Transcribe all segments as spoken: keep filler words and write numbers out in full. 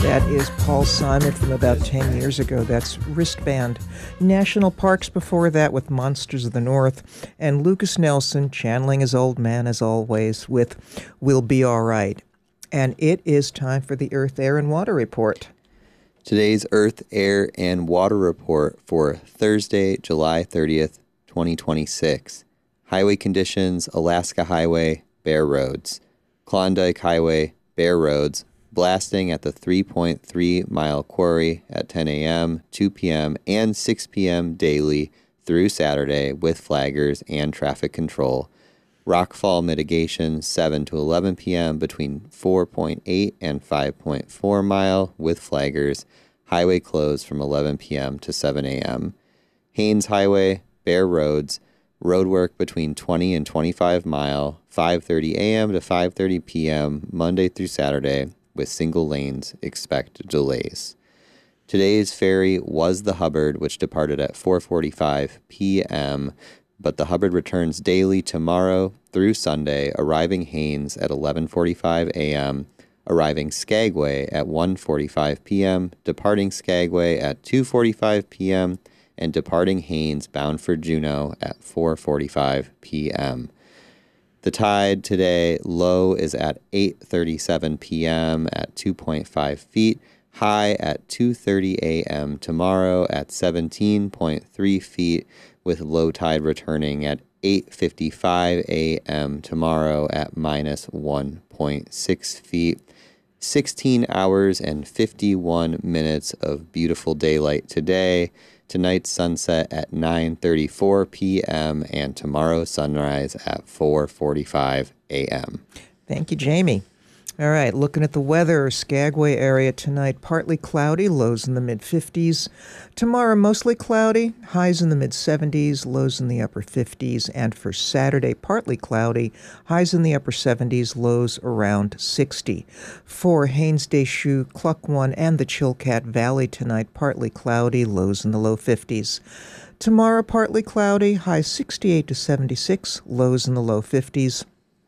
That is Paul Simon from about ten years ago. That's Wristband. National Parks before that with Monsters of the North. And Lucas Nelson channeling his old man as always with We'll Be All Right. And it is time for the Earth, Air, and Water Report. Today's Earth, Air, and Water Report for Thursday, July thirtieth, twenty twenty-six. Highway conditions: Alaska Highway, bare roads. Klondike Highway, bare roads. Blasting at the three point three mile quarry at ten a.m., two p.m., and six p.m. daily through Saturday with flaggers and traffic control. Rockfall mitigation seven to eleven p.m. between four point eight and five point four mile with flaggers. Highway closed from eleven p.m. to seven a.m. Haines Highway, bare roads. Roadwork between twenty and twenty-five mile, five thirty a.m. to five thirty p.m. Monday through Saturday with single lanes. Expect delays. Today's ferry was the Hubbard, which departed at four forty-five p.m., but the Hubbard returns daily tomorrow through Sunday, arriving Haines at eleven forty-five a.m., arriving Skagway at one forty-five p.m., departing Skagway at two forty-five p.m., and departing Haines bound for Juneau at four forty-five p.m. The tide today, low is at eight thirty-seven p.m. at two point five feet, high at two thirty a.m. tomorrow at seventeen point three feet, with low tide returning at eight fifty-five a.m. tomorrow at minus one point six feet. sixteen hours and fifty-one minutes of beautiful daylight today. Tonight's sunset at nine thirty-four p.m. and tomorrow's sunrise at four forty-five a.m. Thank you, Jamie. All right, looking at the weather, Skagway area tonight, partly cloudy, lows in the mid-fifties. Tomorrow, mostly cloudy, highs in the mid-seventies, lows in the upper fifties. And for Saturday, partly cloudy, highs in the upper seventies, lows around sixty. For Haines-Deschutes, Klukwan, and the Chilkat Valley tonight, partly cloudy, lows in the low fifties. Tomorrow, partly cloudy, highs sixty-eight to seventy-six, lows in the low fifties.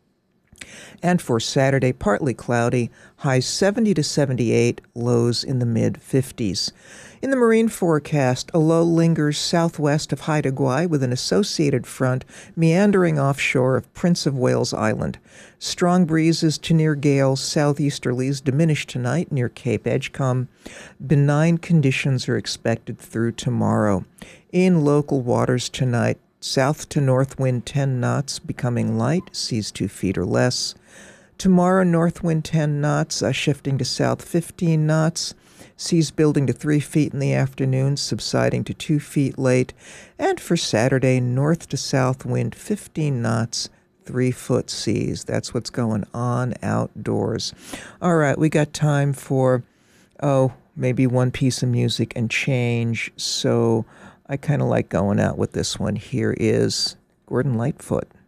And for Saturday, partly cloudy, highs seventy to seventy-eight, lows in the mid-fifties. In the marine forecast, a low lingers southwest of Haida Gwaii with an associated front meandering offshore of Prince of Wales Island. Strong breezes to near gales, southeasterlies diminish tonight near Cape Edgecombe. Benign conditions are expected through tomorrow. In local waters tonight, south to north wind ten knots, becoming light, seas two feet or less. Tomorrow, north wind ten knots, uh, shifting to south fifteen knots. Seas building to three feet in the afternoon, subsiding to two feet late. And for Saturday, north to south wind fifteen knots, three foot seas. That's what's going on outdoors. All right, we got time for, oh, maybe one piece of music and change. So I kind of like going out with this one. Here is Gordon Lightfoot.